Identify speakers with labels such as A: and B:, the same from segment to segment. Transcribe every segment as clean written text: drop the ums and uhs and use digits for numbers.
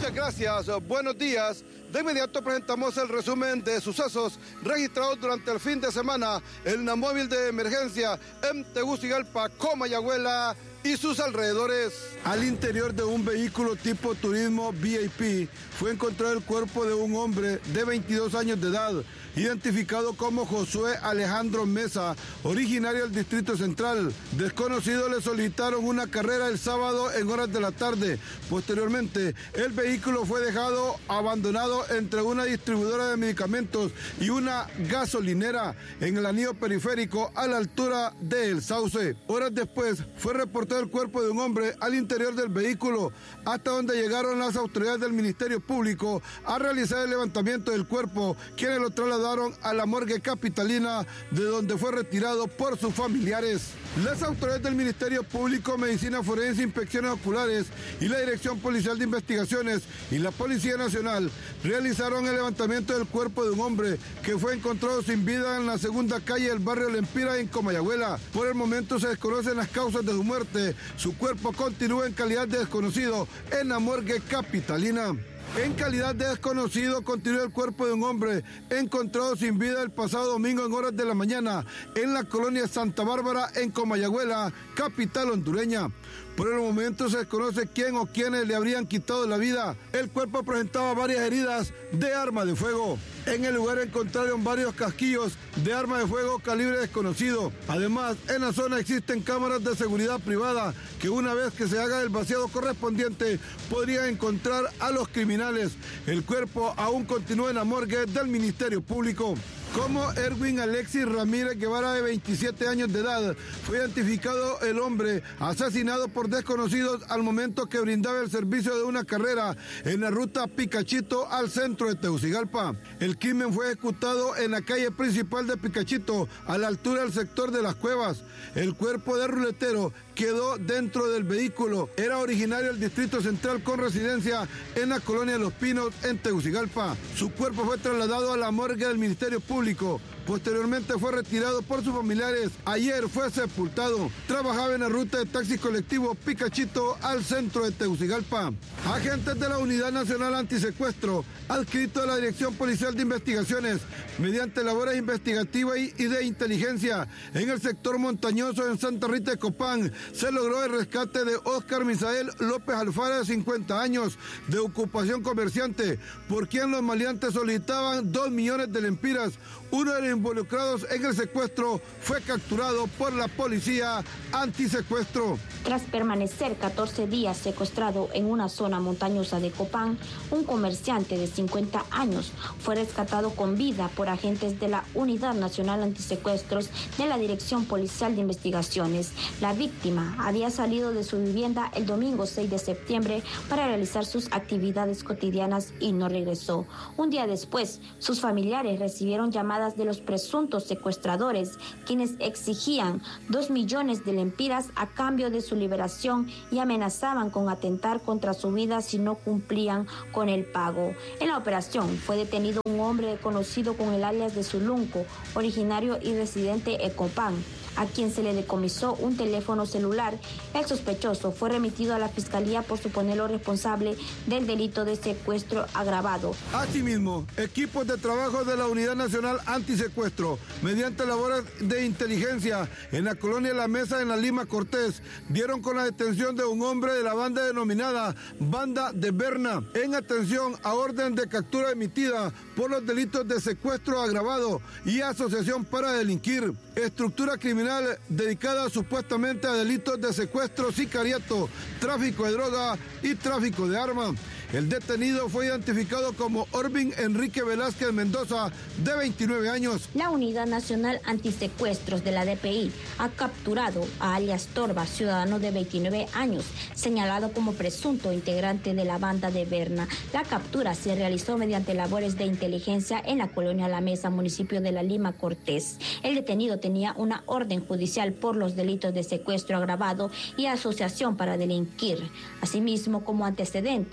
A: Muchas gracias, buenos días. De inmediato presentamos el resumen de sucesos registrados durante el fin de semana en la móvil de emergencia en Tegucigalpa, Comayagüela y sus alrededores. Al interior de un vehículo tipo turismo VIP fue encontrado el cuerpo de un hombre de 22 años de edad, identificado como Josué Alejandro Mesa, originario del Distrito Central. Desconocidos le solicitaron una carrera el sábado en horas de la tarde. Posteriormente, el vehículo fue dejado abandonado entre una distribuidora de medicamentos y una gasolinera en el anillo periférico a la altura de El Sauce. Horas después, fue reportado el cuerpo de un hombre al interior del vehículo, hasta donde llegaron las autoridades del Ministerio Público a realizar el levantamiento del cuerpo, quienes lo trasladaron a la morgue capitalina, de donde fue retirado por sus familiares. Las autoridades del Ministerio Público, Medicina Forense, Inspecciones Oculares y la Dirección Policial de Investigaciones y la Policía Nacional realizaron el levantamiento del cuerpo de un hombre que fue encontrado sin vida en la segunda calle del barrio Lempira en Comayagüela. Por el momento se desconocen las causas de su muerte. Su cuerpo continúa en calidad de desconocido en la morgue capitalina. En calidad de desconocido continúa el cuerpo de un hombre encontrado sin vida el pasado domingo en horas de la mañana en la colonia Santa Bárbara en Comayagüela, capital hondureña. Por el momento se desconoce quién o quiénes le habrían quitado la vida. El cuerpo presentaba varias heridas de arma de fuego. En el lugar encontraron varios casquillos de arma de fuego calibre desconocido. Además, en la zona existen cámaras de seguridad privada que una vez que se haga el vaciado correspondiente podrían encontrar a los criminales. El cuerpo aún continúa en la morgue del Ministerio Público. Como Erwin Alexis Ramírez Guevara, de 27 años de edad, fue identificado el hombre asesinado por desconocidos al momento que brindaba el servicio de una carrera en la ruta Picachito al centro de Tegucigalpa. El crimen fue ejecutado en la calle principal de Picachito, a la altura del sector de las Cuevas. El cuerpo del ruletero quedó dentro del vehículo. Era originario del Distrito Central con residencia en la colonia Los Pinos, en Tegucigalpa. Su cuerpo fue trasladado a la morgue del Ministerio Público. Posteriormente fue retirado por sus familiares. Ayer fue sepultado. Trabajaba en la ruta de taxi colectivo Picachito al centro de Tegucigalpa. Agentes de la Unidad Nacional Antisecuestro, adscrito a la Dirección Policial de Investigaciones, mediante labores investigativas y de inteligencia en el sector montañoso en Santa Rita de Copán, se logró el rescate de Óscar Misael López Alfaro, de 50 años, de ocupación comerciante, por quien los maleantes solicitaban 2 millones de lempiras. Uno de los involucrados en el secuestro fue capturado por la policía antisecuestro.
B: Tras permanecer 14 días secuestrado en una zona montañosa de Copán, un comerciante de 50 años fue rescatado con vida por agentes de la Unidad Nacional Antisecuestros de la Dirección Policial de Investigaciones. La víctima había salido de su vivienda el domingo 6 de septiembre para realizar sus actividades cotidianas y no regresó. Un día después, sus familiares recibieron llamadas de los presuntos secuestradores, quienes exigían 2 millones de lempiras a cambio de su liberación y amenazaban con atentar contra su vida si no cumplían con el pago. En la operación fue detenido un hombre conocido con el alias de Zulunco, originario y residente en Copán, a quien se le decomisó un teléfono celular. El sospechoso fue remitido a la Fiscalía por suponerlo responsable del delito de secuestro agravado.
A: Asimismo, equipos de trabajo de la Unidad Nacional Antisecuestro, mediante labores de inteligencia en la colonia La Mesa, en la Lima Cortés, dieron con la detención de un hombre de la banda denominada Banda de Berna, en atención a orden de captura emitida por los delitos de secuestro agravado y asociación para delinquir. Estructura criminal dedicada supuestamente a delitos de secuestro, sicariato, tráfico de droga y tráfico de armas. El detenido fue identificado como Orvin Enrique Velázquez Mendoza, de 29 años.
B: La Unidad Nacional Antisecuestros de la DPI ha capturado a alias Torba, ciudadano de 29 años, señalado como presunto integrante de la banda de Berna. La captura se realizó mediante labores de inteligencia en la colonia La Mesa, municipio de La Lima Cortés. El detenido tenía una orden judicial por los delitos de secuestro agravado y asociación para delinquir. Asimismo, como antecedente, el sospechoso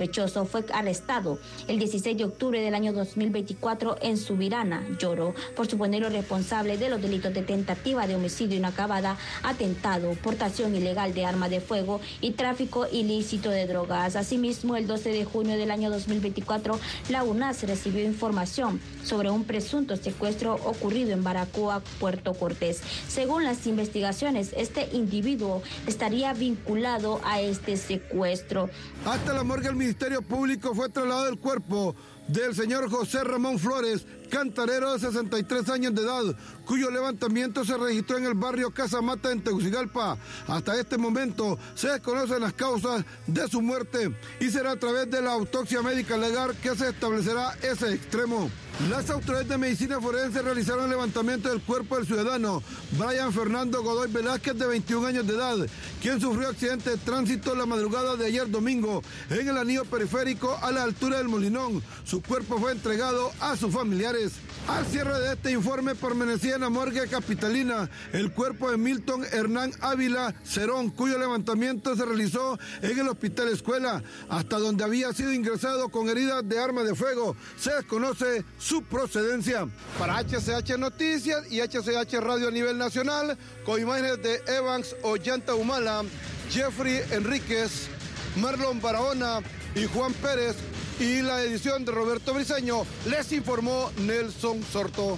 B: sospechoso fue arrestado el 16 de octubre del año 2024 en Subirana, Yoro, por suponerlo responsable de los delitos de tentativa de homicidio inacabada, atentado, portación ilegal de arma de fuego y tráfico ilícito de drogas. Asimismo, el 12 de junio del año 2024, la UNAS recibió información sobre un presunto secuestro ocurrido en Baracoa, Puerto Cortés. Según las investigaciones, este individuo estaría vinculado a este secuestro.
A: Hasta la morgue del Ministerio Público fue trasladado el cuerpo del señor José Ramón Flores, cantarero de 63 años de edad, cuyo levantamiento se registró en el barrio Casamata en Tegucigalpa. Hasta este momento se desconocen las causas de su muerte y será a través de la autopsia médica legal que se establecerá ese extremo. Las autoridades de medicina forense realizaron el levantamiento del cuerpo del ciudadano Brian Fernando Godoy Velázquez, de 21 años de edad, quien sufrió accidente de tránsito la madrugada de ayer domingo en el anillo periférico a la altura del Molinón. Su cuerpo fue entregado a sus familiares. Al cierre de este informe permanecía en la morgue capitalina el cuerpo de Milton Hernán Ávila Cerón, cuyo levantamiento se realizó en el Hospital Escuela, hasta donde había sido ingresado con heridas de arma de fuego. Se desconoce su procedencia. Para HCH Noticias y HCH Radio a nivel nacional, con imágenes de Evans Ollanta Humala, Jeffrey Enríquez, Marlon Barahona y Juan Pérez, y la edición de Roberto Briceño, les informó Nelson Sorto.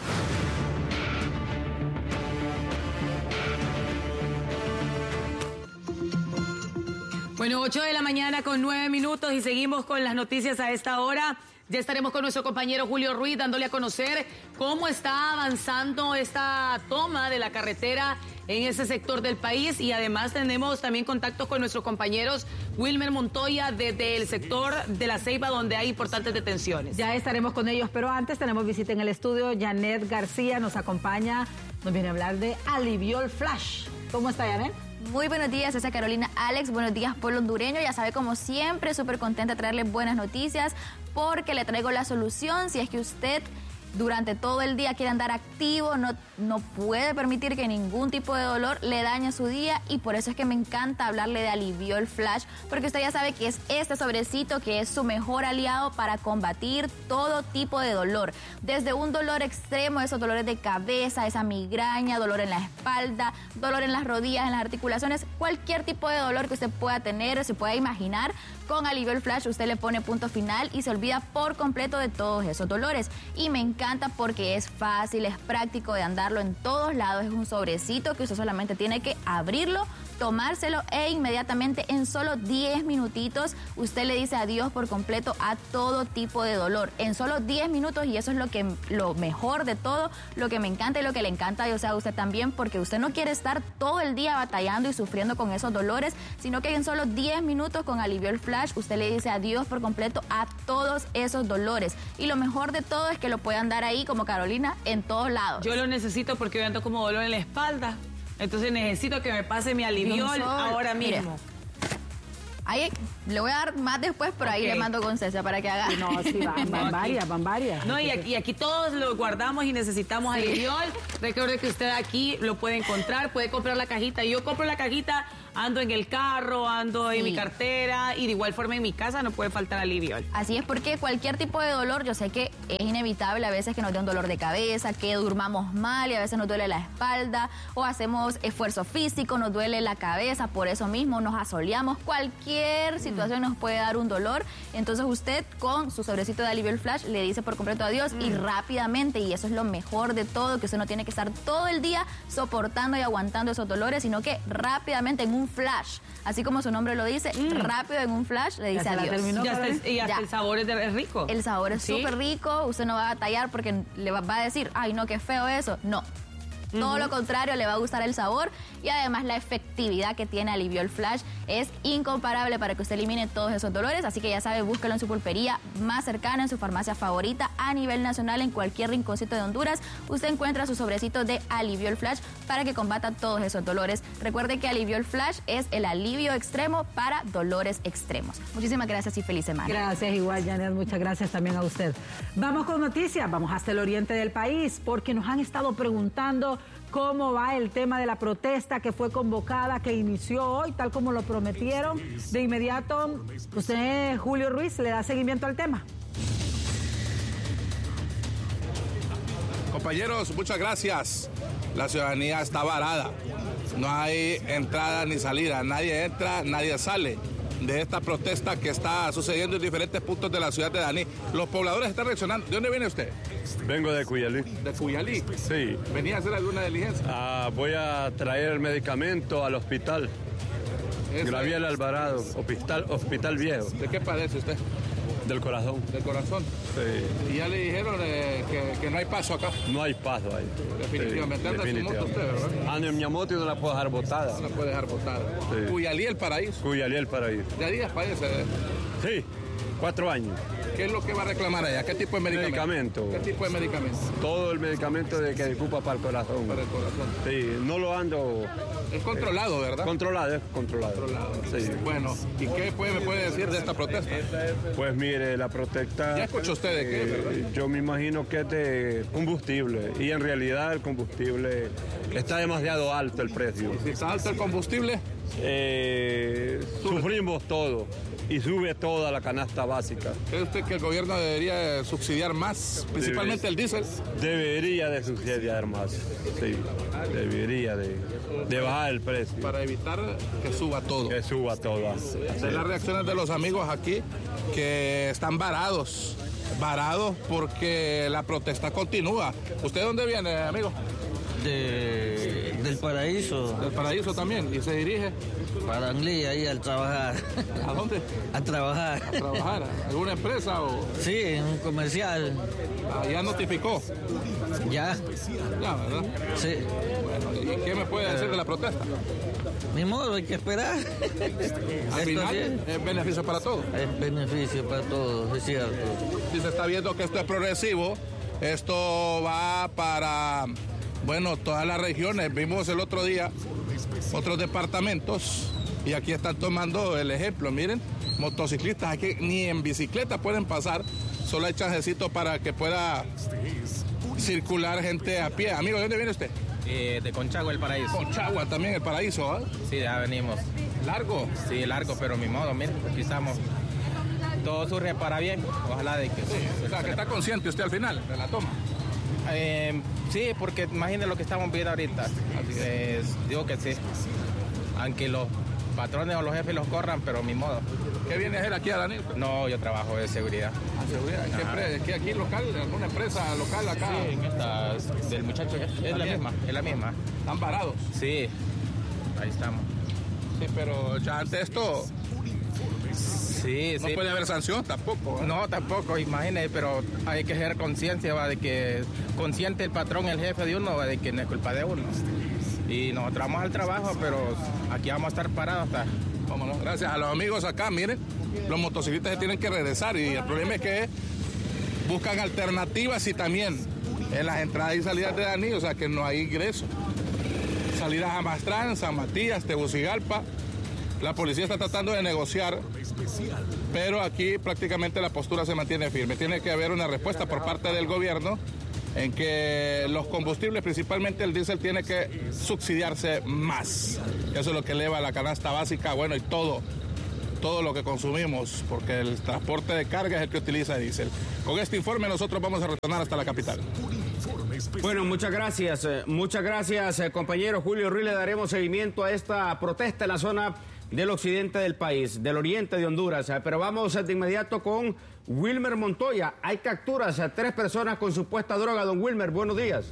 C: Bueno, 8 de la mañana con 9 minutos y seguimos con las noticias a esta hora. Ya estaremos con nuestro compañero Julio Ruiz dándole a conocer cómo está avanzando esta toma de la carretera en ese sector del país, y además tenemos también contactos con nuestros compañeros Wilmer Montoya desde el sector de La Ceiba, donde hay importantes detenciones.
D: Ya estaremos con ellos, pero antes tenemos visita en el estudio. Janet García nos acompaña, nos viene a hablar de Aliviol Flash. ¿Cómo está, Janet?
E: Muy buenos días, esa Carolina. Alex, buenos días, pueblo hondureño. Ya sabe, como siempre, súper contenta de traerle buenas noticias, porque le traigo la solución. Si es que usted durante todo el día quiere andar activo, no puede permitir que ningún tipo de dolor le dañe su día, y por eso es que me encanta hablarle de Aliviol Flash, porque usted ya sabe que es este sobrecito que es su mejor aliado para combatir todo tipo de dolor, desde un dolor extremo, esos dolores de cabeza, esa migraña, dolor en la espalda, dolor en las rodillas, en las articulaciones, cualquier tipo de dolor que usted pueda tener, se pueda imaginar. Con Aliviol Flash usted le pone punto final y se olvida por completo de todos esos dolores. Y me encanta porque es fácil, es práctico de andarlo en todos lados. Es un sobrecito que usted solamente tiene que abrirlo, tomárselo e inmediatamente en solo 10 minutitos usted le dice adiós por completo a todo tipo de dolor. En solo 10 minutos, y eso es lo mejor de todo, lo que me encanta y lo que le encanta a usted también, porque usted no quiere estar todo el día batallando y sufriendo con esos dolores, sino que en solo 10 minutos con Aliviol Flash usted le dice adiós por completo a todos esos dolores. Y lo mejor de todo es que lo puede andar ahí como Carolina en todos lados.
C: Yo lo necesito porque yo ando como dolor en la espalda. Entonces necesito que me pase mi Aliviol ahora mismo.
E: Ahí le voy a dar más después, pero ahí le mando con César para que haga.
D: No, sí, van varias.
C: No, y aquí todos lo guardamos y necesitamos Aliviol. Recuerde que usted aquí lo puede encontrar, puede comprar la cajita. Yo compro la cajita, ando en el carro, ando en mi cartera, y de igual forma en mi casa no puede faltar Aliviol.
E: Así es, porque cualquier tipo de dolor, yo sé que es inevitable a veces que nos dé un dolor de cabeza, que durmamos mal y a veces nos duele la espalda, o hacemos esfuerzo físico, nos duele la cabeza, por eso mismo nos asoleamos. Cualquier situación nos puede dar un dolor. Entonces usted con su sobrecito de Aliviol Flash le dice por completo adiós y rápidamente, y eso es lo mejor de todo, que usted no tiene que estar todo el día soportando y aguantando esos dolores, sino que rápidamente en un flash, así como su nombre lo dice, rápido en un flash le dice adiós.
C: Y hasta el sabor es rico.
E: El sabor es súper rico, usted no va a batallar porque le va a decir, ay no, qué feo eso. No. Todo lo contrario, le va a gustar el sabor, y además la efectividad que tiene Aliviol Flash es incomparable para que usted elimine todos esos dolores. Así que ya sabe, búsquelo en su pulpería más cercana, en su farmacia favorita a nivel nacional, en cualquier rinconcito de Honduras. Usted encuentra su sobrecito de Aliviol Flash para que combata todos esos dolores. Recuerde que Aliviol Flash es el alivio extremo para dolores extremos. Muchísimas gracias y feliz semana.
D: Gracias, igual, Janet, muchas gracias también a usted. Vamos con noticias, vamos hasta el oriente del país, porque nos han estado preguntando cómo va el tema de la protesta que fue convocada, que inició hoy, tal como lo prometieron. De inmediato, usted, Julio Ruiz, le da seguimiento al tema.
F: Compañeros, muchas gracias. La ciudadanía está varada. No hay entrada ni salida. Nadie entra, nadie sale de esta protesta que está sucediendo en diferentes puntos de la ciudad de Daní. Los pobladores están reaccionando. ¿De dónde viene usted?
G: Vengo de Cuyalí.
F: ¿De Cuyalí?
G: Sí.
F: ¿Venía a hacer alguna diligencia?
G: Voy a traer el medicamento al hospital. Graviel Alvarado, hospital viejo.
F: ¿De qué padece usted?
G: Del corazón.
F: ¿Del corazón?
G: Sí.
F: ¿Y ya le dijeron que no hay paso acá?
G: No hay paso ahí.
F: Definitivamente.
G: Sí,
F: Anda su moto usted, ¿verdad?
G: Ando en mi moto y no la puedo dejar botada.
F: No la puede dejar botada. Sí. Cuyalí, el paraíso.
G: Cuyalí, el paraíso.
F: ¿Ya días padece?
G: Sí, 4 años.
F: ¿Qué es lo que va a reclamar allá? ¿Qué tipo de medicamento? ¿Qué tipo de medicamento?
G: Todo el medicamento que ocupa para el corazón.
F: Para el corazón.
G: Sí, no lo ando...
F: Es controlado, ¿verdad?
G: Controlado. Sí.
F: Bueno, ¿y qué me puede decir de esta protesta?
G: Pues mire, la protesta...
F: ¿Ya escuchó usted de qué, verdad?
G: Yo me imagino que es de combustible. Y en realidad el combustible está demasiado alto el precio.
F: ¿Y si está alto el combustible?
G: Sufrimos todo. Y sube toda la canasta básica.
F: ¿Cree usted que el gobierno debería subsidiar más, principalmente el diésel?
G: Debería de subsidiar más, sí. Debería de bajar el precio.
F: Para evitar que suba todo.
G: Que suba todo.
F: De las reacciones de los amigos aquí que están varados porque la protesta continúa. ¿Usted de dónde viene, amigo?
H: Del paraíso.
F: Del paraíso también. ¿Y se dirige?
H: Para Anglía, ahí al trabajar.
F: ¿A dónde?
H: A trabajar.
F: ¿A trabajar? ¿Alguna empresa o...?
H: Sí, en un comercial.
F: ¿Ya notificó?
H: Ya.
F: Ya, ¿verdad?
H: Sí.
F: Bueno, ¿y qué me puede decir de la protesta?
H: Ni modo, hay que esperar.
F: Al final es beneficio para todos.
H: Es beneficio para todos, es cierto.
F: Si se está viendo que esto es progresivo, esto va para... Bueno, todas las regiones, vimos el otro día otros departamentos y aquí están tomando el ejemplo, miren, motociclistas aquí ni en bicicleta pueden pasar, solo hay chancecito para que pueda circular gente a pie. Amigo, ¿de dónde viene usted?
I: De Conchagua, el paraíso.
F: Conchagua también, el paraíso, ¿eh?
I: Sí, ya venimos.
F: ¿Largo?
I: Sí, largo, pero mi modo, miren, aquí estamos. Todo surge para bien, ojalá de que...
F: Sí, o sea, que está consciente usted al final de la toma.
I: Sí, porque imagínese lo que estamos viendo ahorita. Digo que sí. Aunque los patrones o los jefes los corran, pero mi modo.
F: ¿Qué viene a hacer aquí a Daní?
I: No, yo trabajo de seguridad.
F: ¿Ah, seguridad? ¿Qué aquí local? ¿Alguna empresa local acá?
I: Sí, en esta del muchacho. Es la misma.
F: ¿Están parados?
I: Sí, ahí estamos.
F: Sí, pero ya ante esto...
I: Sí,
F: no puede haber sanción tampoco.
I: No, tampoco, imagínese, pero hay que ser conciencia, de que consciente el patrón, el jefe de uno, de que no es culpa de uno. Y nosotros vamos al trabajo, pero aquí vamos a estar parados hasta...
F: Vámonos. Gracias a los amigos acá, miren, los motociclistas se tienen que regresar y el problema es que buscan alternativas y también en las entradas y salidas de Daní, o sea que no hay ingreso. Salidas a Mastrán, San Matías, Tegucigalpa. La policía está tratando de negociar, pero aquí prácticamente la postura se mantiene firme. Tiene que haber una respuesta por parte del gobierno en que los combustibles, principalmente el diésel, tiene que subsidiarse más. Eso es lo que eleva la canasta básica, bueno, y todo lo que consumimos, porque el transporte de carga es el que utiliza diésel. Con este informe nosotros vamos a retornar hasta la capital.
J: Bueno, muchas gracias, compañero Julio Ruiz. Le daremos seguimiento a esta protesta en la zona del occidente del país, del oriente de Honduras. Pero vamos de inmediato con Wilmer Montoya. Hay capturas a 3 personas con supuesta droga. Don Wilmer, buenos días.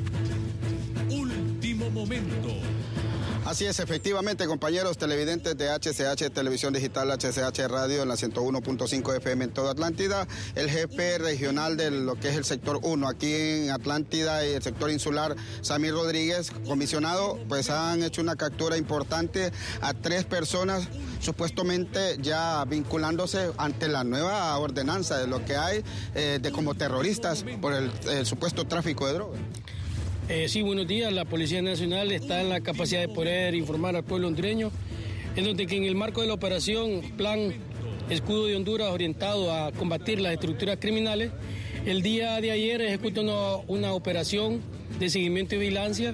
K: Último momento.
L: Así es, efectivamente, compañeros televidentes de HCH Televisión Digital, HCH Radio en la 101.5 FM en toda Atlántida, el jefe regional de lo que es el sector 1 aquí en Atlántida y el sector insular, Samir Rodríguez, comisionado, pues han hecho una captura importante a 3 personas supuestamente ya vinculándose ante la nueva ordenanza de lo que hay de como terroristas por el supuesto tráfico de drogas.
M: Sí, buenos días. La Policía Nacional está en la capacidad de poder informar al pueblo hondureño, en donde que en el marco de la operación Plan Escudo de Honduras orientado a combatir las estructuras criminales, el día de ayer ejecutó una operación de seguimiento y vigilancia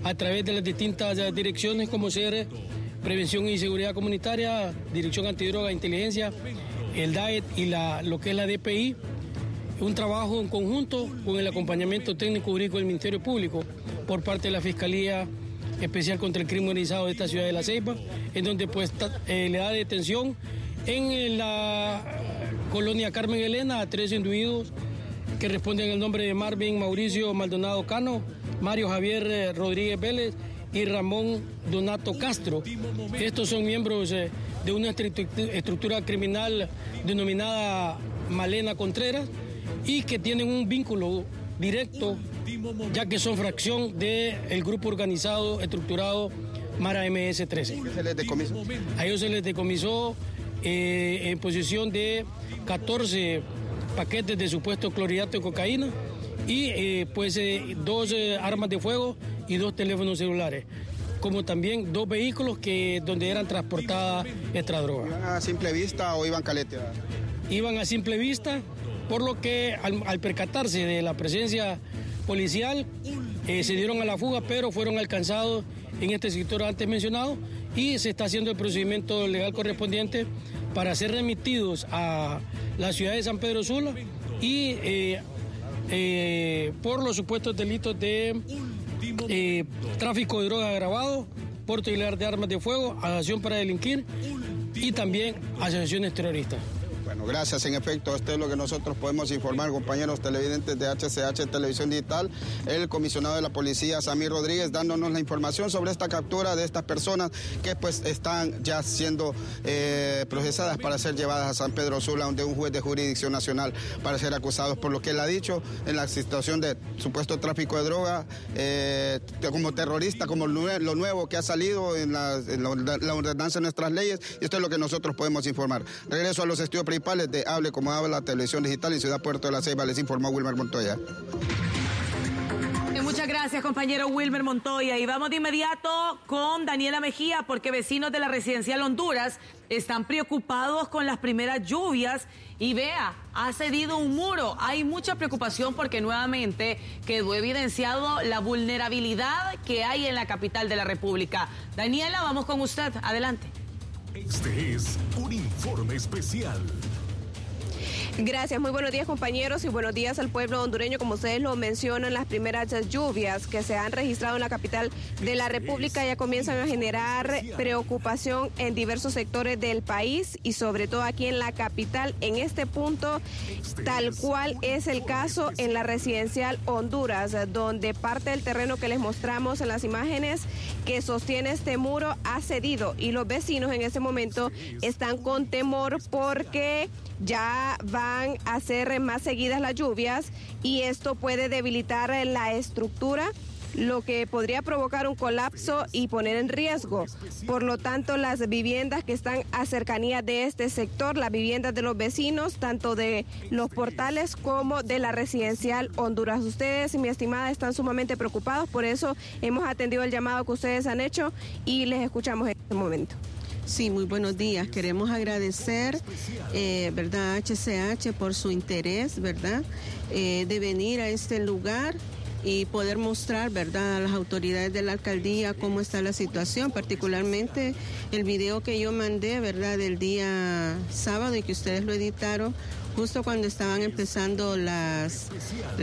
M: a través de las distintas direcciones como ser Prevención y Seguridad Comunitaria, Dirección Antidroga e Inteligencia, el DAET y lo que es la DPI, un trabajo en conjunto con el acompañamiento técnico jurídico del Ministerio Público por parte de la Fiscalía Especial contra el Crimen Organizado de esta ciudad de La Ceiba, en donde pues le da detención en la colonia Carmen Elena a 3 individuos que responden al nombre de Marvin Mauricio Maldonado Cano, Mario Javier Rodríguez Vélez y Ramón Donato Castro. Estos son miembros de una estructura criminal denominada Malena Contreras y que tienen un vínculo directo, ya que son fracción del grupo organizado estructurado Mara MS-13.
L: ¿Qué se les decomisó?
M: A ellos se les decomisó en posesión de 14 paquetes de supuesto clorhidrato de cocaína y 2 armas de fuego y 2 teléfonos celulares, como también 2 vehículos donde eran transportadas esta droga.
L: ¿Iban a simple vista o iban caleteadas?
M: Iban a simple vista, por lo que al percatarse de la presencia policial se dieron a la fuga, pero fueron alcanzados en este sector antes mencionado y se está haciendo el procedimiento legal correspondiente para ser remitidos a la ciudad de San Pedro Sula y por los supuestos delitos de tráfico de drogas agravado, porte ilegal de armas de fuego, asociación para delinquir y también asociaciones terroristas.
L: Bueno, gracias. En efecto, esto es lo que nosotros podemos informar, compañeros televidentes de HCH Televisión Digital. El comisionado de la policía, Samir Rodríguez, dándonos la información sobre esta captura de estas personas que pues están ya siendo procesadas para ser llevadas a San Pedro Sula, donde un juez de jurisdicción nacional para ser acusados por lo que él ha dicho en la situación de supuesto tráfico de droga, como terrorista, como lo nuevo que ha salido en la ordenanza de nuestras leyes. Y esto es lo que nosotros podemos informar. Regreso a los estudios principales de Hable Como Habla Televisión Digital en Ciudad Puerto de la Ceiba. Les informó Wilmer Montoya.
C: Muchas gracias, compañero Wilmer Montoya. Y vamos de inmediato con Daniela Mejía, porque vecinos de la residencial Honduras están preocupados con las primeras lluvias. Y vea, ha cedido un muro. Hay mucha preocupación porque nuevamente quedó evidenciado la vulnerabilidad que hay en la capital de la República. Daniela, vamos con usted. Adelante.
K: Este es un informe especial.
N: Gracias, muy buenos días compañeros y buenos días al pueblo hondureño. Como ustedes lo mencionan, las primeras lluvias que se han registrado en la capital de la República ya comienzan a generar preocupación en diversos sectores del país y sobre todo aquí en la capital, en este punto, tal cual es el caso en la residencial Honduras, donde parte del terreno que les mostramos en las imágenes que sostiene este muro ha cedido y los vecinos en ese momento están con temor porque ya van a ser más seguidas las lluvias y esto puede debilitar la estructura, lo que podría provocar un colapso y poner en riesgo. Por lo tanto, las viviendas que están a cercanía de este sector, las viviendas de los vecinos, tanto de los portales como de la residencial Honduras. Ustedes, mi estimada, están sumamente preocupados, por eso hemos atendido el llamado que ustedes han hecho y les escuchamos en este momento.
O: Sí, muy buenos días. Queremos agradecer, ¿verdad?, HCH por su interés, ¿verdad?, de venir a este lugar y poder mostrar, ¿verdad?, a las autoridades de la alcaldía cómo está la situación, particularmente el video que yo mandé, ¿verdad?, del día sábado y que ustedes lo editaron justo cuando estaban empezando las